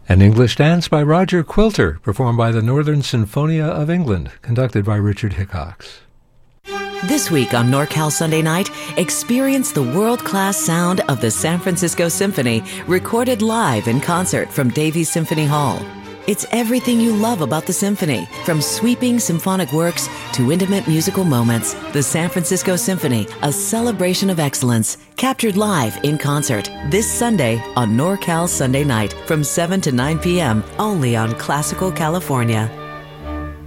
An English Dance by Roger Quilter, performed by the Northern Sinfonia of England, conducted by Richard Hickox. This week on NorCal Sunday Night, experience the world-class sound of the San Francisco Symphony, recorded live in concert from Davies Symphony Hall. It's everything you love about the symphony, from sweeping symphonic works to intimate musical moments. The San Francisco Symphony, a celebration of excellence, captured live in concert this Sunday on NorCal Sunday Night from 7 to 9 p.m. only on Classical California.